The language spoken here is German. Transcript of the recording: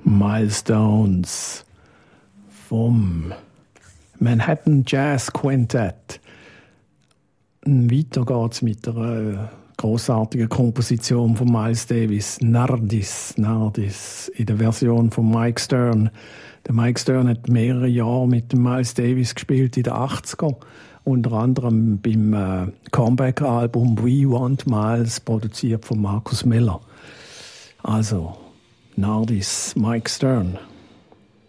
Milestones vom Manhattan Jazz Quintet. Weiter geht's mit einer grossartigen Komposition von Miles Davis, Nardis, in der Version von Mike Stern. Der Mike Stern hat mehrere Jahre mit dem Miles Davis gespielt in den 80er, unter anderem beim Comeback-Album We Want Miles, produziert von Marcus Miller. Also, Nardis, Mike Stern.